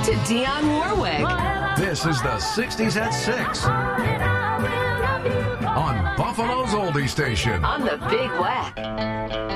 to Dionne Warwick. This is the 60s at 6 on Buffalo's Oldie Station. On the Big Whack.